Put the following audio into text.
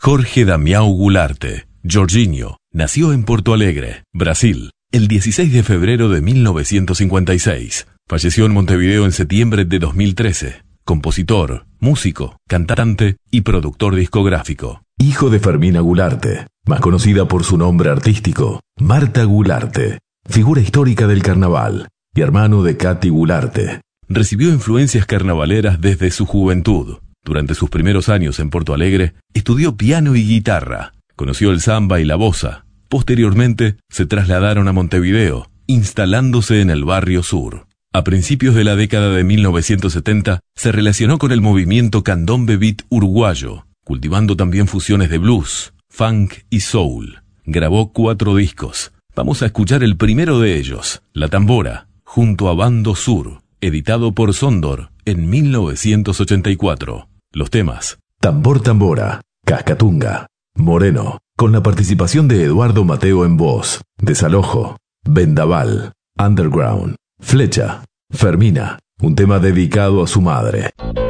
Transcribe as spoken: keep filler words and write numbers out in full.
Jorge Damião Goularte, Jorginho, nació en Porto Alegre, Brasil, el dieciséis de febrero de mil novecientos cincuenta y seis. Falleció en Montevideo en septiembre de dos mil trece. Compositor, músico, cantante y productor discográfico. Hijo de Fermina Goularte, más conocida por su nombre artístico, Marta Goularte, figura histórica del carnaval, y hermano de Katy Goularte. Recibió influencias carnavaleras desde su juventud. Durante sus primeros años en Porto Alegre, estudió piano y guitarra. Conoció el samba y la bossa. Posteriormente, se trasladaron a Montevideo, instalándose en el barrio sur. A principios de la década de mil novecientos setenta, se relacionó con el movimiento candombe beat uruguayo, cultivando también fusiones de blues, funk y soul. Grabó cuatro discos. Vamos a escuchar el primero de ellos, La Tambora, junto a Bando Sur, editado por Sondor en mil novecientos ochenta y cuatro. Los temas: Tambor Tambora, Cascatunga, Moreno, con la participación de Eduardo Mateo en voz, Desalojo, Vendaval, Underground, Flecha, Fermina, un tema dedicado a su madre.